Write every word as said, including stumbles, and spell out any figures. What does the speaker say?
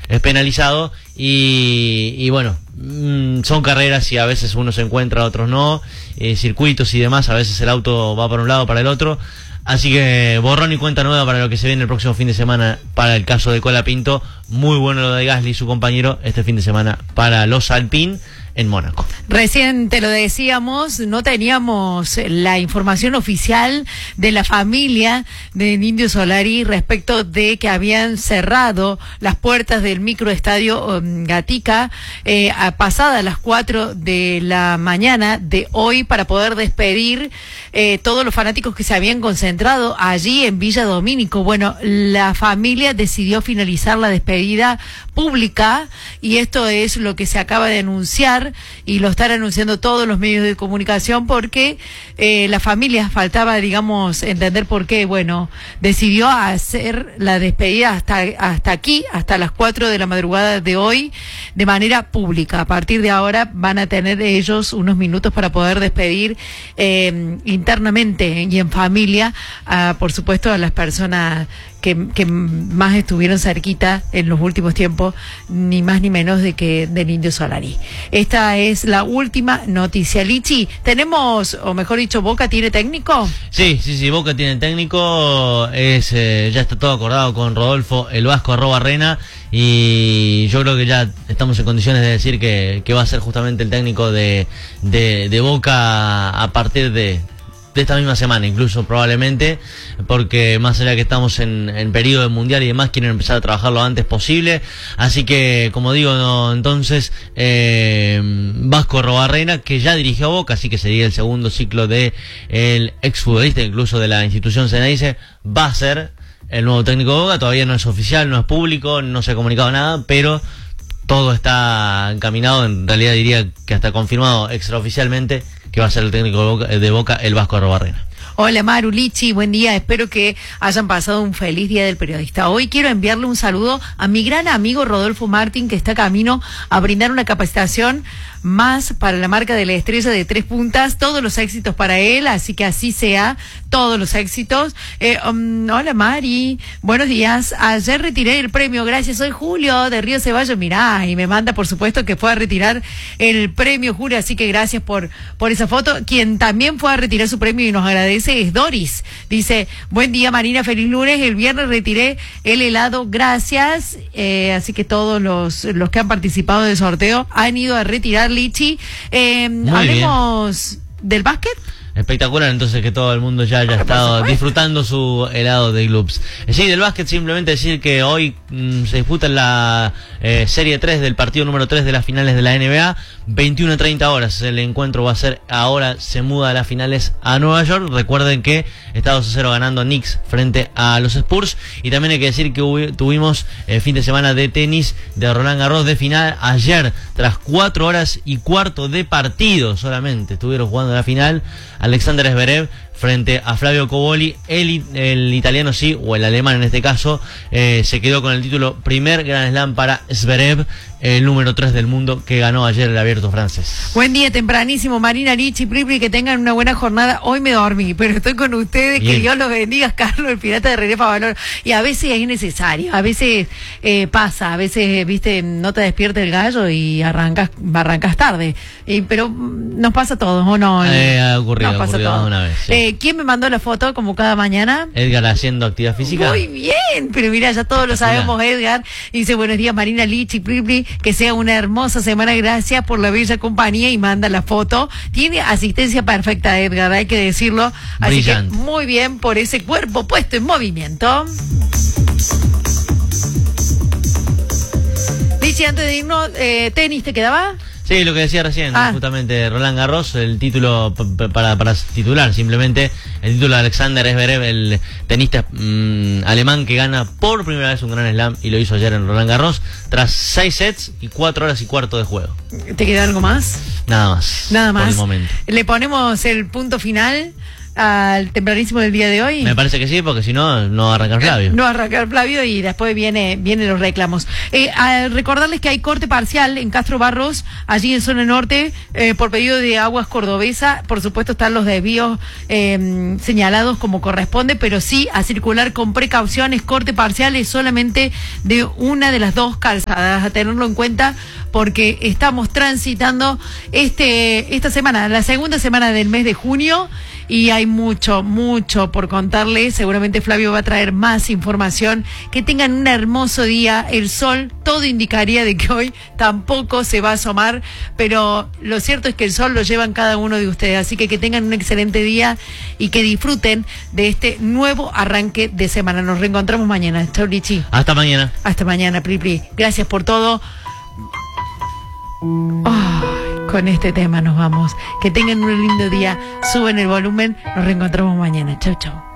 es penalizado y, y bueno, mmm, son carreras y a veces uno se encuentra, otros no, eh, circuitos y demás, a veces el auto va para un lado, para el otro. Así que borrón y cuenta nueva para lo que se viene el próximo fin de semana para el caso de Colapinto. Muy bueno lo de Gasly y su compañero este fin de semana para los Alpine en Mónaco. Recién te lo decíamos, no teníamos la información oficial de la familia de Indio Solari respecto de que habían cerrado las puertas del microestadio um, Gatica eh, a pasadas las cuatro de la mañana de hoy para poder despedir eh, todos los fanáticos que se habían concentrado allí en Villa Domínico. Bueno, la familia decidió finalizar la despedida pública y esto es lo que se acaba de anunciar y lo están anunciando todos los medios de comunicación porque eh, la familia faltaba, digamos, entender por qué, bueno, decidió hacer la despedida hasta, hasta aquí, hasta las cuatro de la madrugada de hoy, de manera pública. A partir de ahora van a tener ellos unos minutos para poder despedir eh, internamente y en familia, a, por supuesto, a las personas que, que más estuvieron cerquita en los últimos tiempos, ni más ni menos de que del Indio Solari. Esta es la última noticia. Lichi, tenemos, o mejor dicho, ¿Boca tiene técnico? Sí, sí, sí, Boca tiene técnico, es eh, ya está todo acordado con Rodolfo el Vasco Arrobarrena y yo creo que ya estamos en condiciones de decir que, que va a ser justamente el técnico de, de, de Boca a partir de... de esta misma semana, incluso probablemente, porque más allá que estamos en, en periodo de mundial y demás, quieren empezar a trabajar lo antes posible. Así que, como digo, no, entonces, eh, Vasco Arrobarrena, que ya dirigió a Boca, así que sería el segundo ciclo de el exfutbolista, incluso de la institución Ceneice, va a ser el nuevo técnico de Boca. Todavía no es oficial, no es público, no se ha comunicado nada, pero todo está encaminado, en realidad diría que hasta confirmado extraoficialmente que va a ser el técnico de Boca, de Boca el Vasco Arrobarrena. Hola Maru, Lichi, buen día, espero que hayan pasado un feliz día del periodista. Hoy quiero enviarle un saludo a mi gran amigo Rodolfo Martín, que está camino a brindar una capacitación más para la marca de la estrella de tres puntas, todos los éxitos para él, así que así sea, todos los éxitos. Eh, um, hola Mari, buenos días, ayer retiré el premio, gracias, soy Julio de Río Ceballos, mirá, y me manda por supuesto que fue a retirar el premio Julio, así que gracias por, por esa foto. Quien también fue a retirar su premio y nos agradece es Doris, dice, buen día Marina, feliz lunes, el viernes retiré el helado, gracias, eh, así que todos los, los que han participado del sorteo han ido a retirar. Lichi, eh, hablemos bien del básquet. Espectacular, entonces, que todo el mundo ya haya estado disfrutando su helado de Gloops. Eh, sí, del básquet, simplemente decir que hoy mmm, se disputa la eh, serie tres del partido número tres de las finales de la N B A. veintiuno a treinta horas el encuentro va a ser. Ahora se muda a las finales a Nueva York. Recuerden que está dos a cero ganando Knicks frente a los Spurs. Y también hay que decir que hubo, tuvimos el eh, fin de semana de tenis de Roland Garros de final ayer. Tras cuatro horas y cuarto de partido solamente estuvieron jugando la final. Alexander Zverev frente a Flavio Cobolli, el, el italiano sí, o el alemán en este caso, eh, se quedó con el título primer Grand Slam para Zverev, el número tres del mundo que ganó ayer el abierto francés. Buen día, tempranísimo, Marina, Lichi, Pripri, que tengan una buena jornada. Hoy me dormí, pero estoy con ustedes. Bien. Que Dios los bendiga, Carlos, el pirata de René Favaloro. Y a veces es necesario, a veces eh, pasa, a veces, viste, no te despierta el gallo y arrancas, arrancas tarde. Eh, pero nos pasa a todos, ¿o no? Eh, ha ocurrido, nos ha ocurrido pasa todo. Una vez. Sí. Eh, ¿Quién me mandó la foto como cada mañana? Edgar haciendo actividad física. Muy bien, pero mira, ya todos lo sabemos, Edgar. Dice, buenos días, Marina, Lichi, Pripri, que sea una hermosa semana, gracias por la bella compañía, y manda la foto. Tiene asistencia perfecta, Edgar, hay que decirlo. Así Brillante. Que muy bien por ese cuerpo puesto en movimiento. Lichi, antes de irnos, eh, ¿tenis te quedaba? Sí, lo que decía recién, ah. justamente Roland Garros, el título para, para titular, simplemente el título de Alexander Zverev, el tenista mmm, alemán que gana por primera vez un Grand Slam, y lo hizo ayer en Roland Garros, tras seis sets y cuatro horas y cuarto de juego. ¿Te queda algo más? Nada más. Nada más. Por el momento. Le ponemos el punto final al tempranísimo del día de hoy? Me parece que sí, porque si no, no va a arrancar Flavio. No arrancar Flavio y después viene vienen los reclamos. Eh, a recordarles que hay corte parcial en Castro Barros, allí en zona norte, eh, por pedido de Aguas Cordobesa. Por supuesto están los desvíos eh, señalados como corresponde, pero sí a circular con precauciones. Corte parcial es solamente de una de las dos calzadas, a tenerlo en cuenta, porque estamos transitando este esta semana, la segunda semana del mes de junio, y hay mucho, mucho por contarles. Seguramente Flavio va a traer más información. Que tengan un hermoso día. El sol, todo indicaría de que hoy tampoco se va a asomar, pero lo cierto es que el sol lo llevan cada uno de ustedes. Así que que tengan un excelente día y que disfruten de este nuevo arranque de semana. Nos reencontramos mañana. Chau, Lichi. Hasta mañana. Hasta mañana, Pri Pri. Gracias por todo. Oh, con este tema nos vamos. Que tengan un lindo día. Suben el volumen. Nos reencontramos mañana. Chau, chau.